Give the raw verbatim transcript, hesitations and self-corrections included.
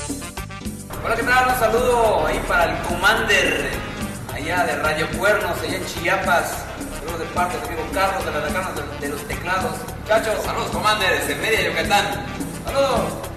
Hola, ¿qué tal? Un saludo ahí para el Commander, allá de Radio Cuernos, allá en Chiapas. Saludos de parte del amigo Carlos de la Lacanas de, de los Teclados. Muchachos, Saludos, Commander, desde Mérida, Yucatán. saludos.